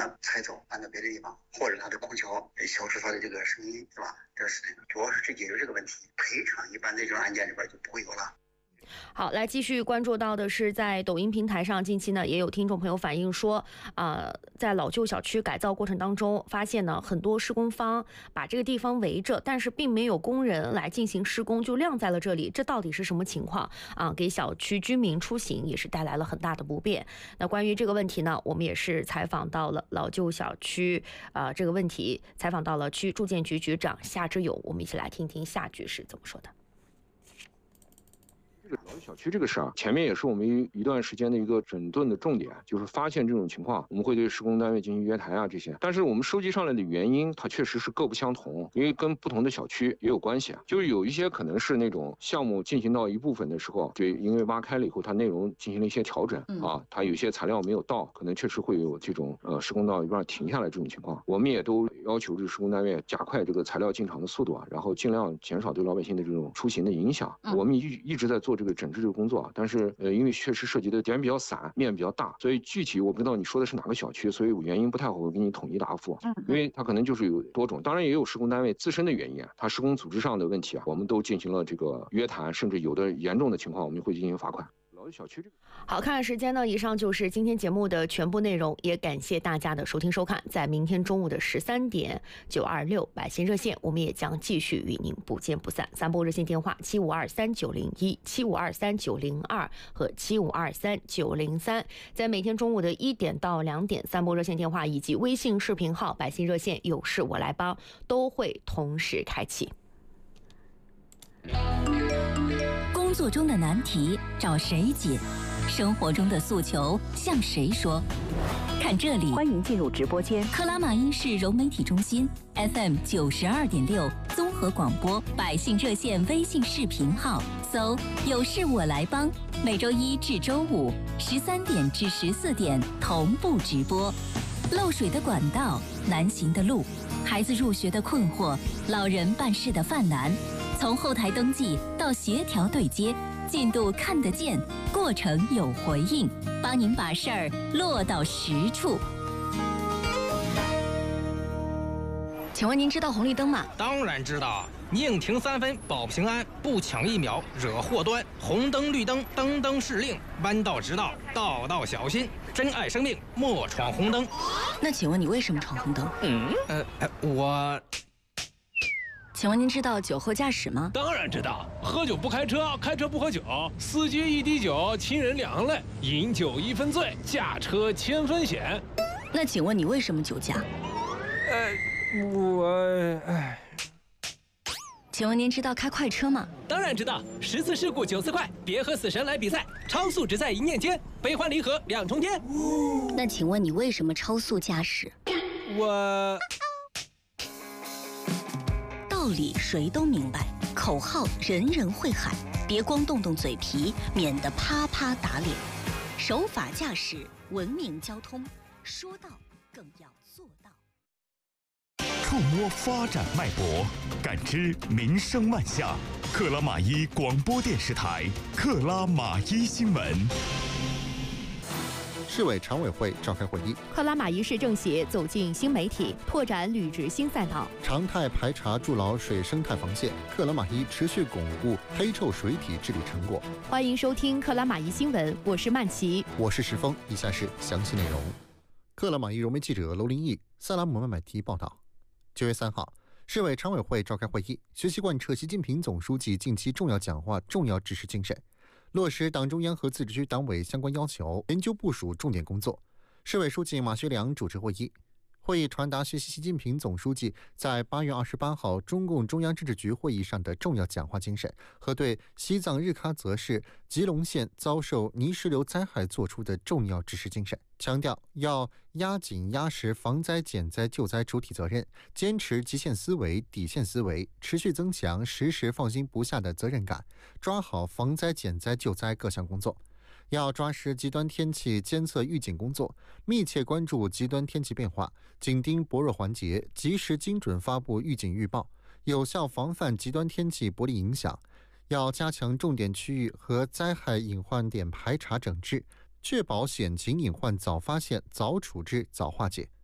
拆走，搬到别的地方，或者它的空调消除它的这个声音，对吧？这是主要是去解决这个问题，赔偿一般在这种案件里边就不会有了。 好，来继续关注到的是，在抖音平台上，近期呢也有听众朋友反映说，在老旧小区改造过程当中，发现呢很多施工方把这个地方围着，但是并没有工人来进行施工，就晾在了这里，这到底是什么情况啊？给小区居民出行也是带来了很大的不便。那关于这个问题呢，我们也是采访到了老旧小区这个问题，采访到了区住建局局长夏之友，我们一起来听听夏局是怎么说的。 这个老小区这个事儿，前面也是我们一段时间的一个整顿的重点，就是发现这种情况，我们会对施工单位进行约谈啊这些。但是我们收集上来的原因，它确实是各不相同，因为跟不同的小区也有关系啊。就是有一些可能是那种项目进行到一部分的时候，就因为挖开了以后，它内容进行了一些调整啊，它有些材料没有到，可能确实会有这种施工到一半停下来这种情况。我们也都要求这个施工单位加快这个材料进场的速度啊，然后尽量减少对老百姓的这种出行的影响。我们一直在做这个整治这个工作，但是因为确实涉及的点比较散，面比较大，所以具体我不知道你说的是哪个小区，所以我原因不太好会给你统一答复。因为它可能就是有多种，当然也有施工单位自身的原因啊，它施工组织上的问题啊，我们都进行了这个约谈，甚至有的严重的情况，我们会进行罚款。小区这个好，看时间呢，以上就是今天节目的全部内容，也感谢大家的收听收看。在明天中午的13点926百姓热线，我们也将继续与您不见不散。3拨热线电话7523-901、7523-902和7523-903。在每天中午的1点到2点，3拨热线电话以及微信视频号百姓热线有事我来帮都会同时开启。 工作中的难题找谁解？生活中的诉求向谁说？看这里， 欢迎进入直播间。 克拉玛依市融媒体中心 FM 92.6综合广播百姓热线微信视频号，搜“有事我来帮”，每周1至周513点至14点同步直播。漏水的管道，难行的路，孩子入学的困惑，老人办事的犯难。从后台登记到协调对接，进度看得见，过程有回应，帮您把事儿落到实处。 请问您知道红绿灯吗？ 当然知道，宁停3分保平安，不抢1秒惹祸端。红灯绿灯灯灯是令，弯道直道道道小心。珍爱生命，莫闯红灯。 那请问你为什么闯红灯？ 我。 请问您知道酒后驾驶吗？ 当然知道，喝酒不开车，开车不喝酒，司机一滴酒，亲人两泪，饮酒1分醉，驾车1000分险。 那请问你为什么酒驾？请问您知道开快车吗？ 当然知道，10次事故9次快，别和死神来比赛，超速只在一念间，悲欢离合2重天。 那请问你为什么超速驾驶？道理谁都明白，口号人人会喊，别光动动嘴皮，免得啪啪打脸。守法驾驶，文明交通，说到更要做到。 触摸发展脉搏，感知民生万象。克拉玛依广播电视台，克拉玛依新闻。 市委常委会召开会议， 克拉玛依市政协走进新媒体，拓展履职新赛道， 常态排查筑牢水生态防线，克拉玛依持续巩固黑臭水体治理成果。 欢迎收听克拉玛依新闻，我是曼琪， 我是石峰，以下是详细内容。克拉玛依融媒记者娄林毅、萨拉姆曼买提报道。9月3号，市委常委会召开会议，学习贯彻习近平总书记近期重要讲话、重要指示精神，落实党中央和自治区党委相关要求，研究部署重点工作。市委书记马学良主持会议。会议传达学习习近平总书记在8月28号中共中央政治局会议上的重要讲话精神和对西藏日喀则市吉隆县遭受泥石流灾害作出的重要指示精神，强调要压紧压实防灾减灾救灾主体责任，坚持极限思维、底线思维，持续增强时时放心不下的责任感，抓好防灾减灾救灾各项工作。要抓实极端天气监测预警工作，密切关注极端天气变化，紧盯薄弱环节，及时精准发布预警预报，有效防范极端天气不利影响。要加强重点区域和灾害隐患点排查整治，确保险情隐患早发现、早处置、早化解。